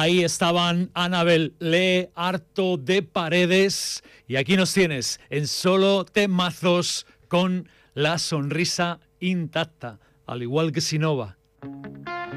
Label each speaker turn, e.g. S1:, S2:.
S1: Ahí estaban Anabel Lee, Harto de Paredes, y aquí nos tienes en solo temazos con la sonrisa intacta, al igual que Sinova.